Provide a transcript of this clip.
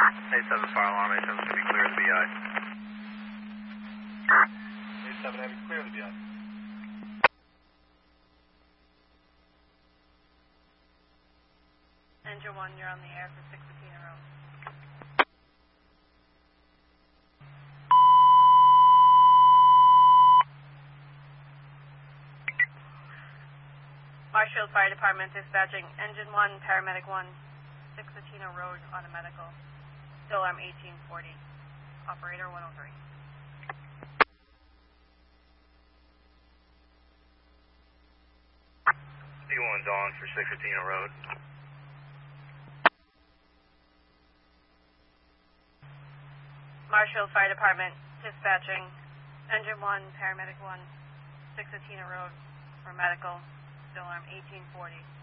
A7 fire alarm, A7 is going to be clear of the BI. A7 Heavy, clear of the BI. Engine 1, you're on the air for 6 Athena Road. Marshfield Fire Department dispatching Engine 1, Paramedic 1, 6 Athena Road, on a medical. Still arm 1840. Operator 103. D1's on for 6 Athena Road. Marshfield Fire Department dispatching Engine 1, Paramedic 1, 6 Athena Road for medical. Still arm 1840.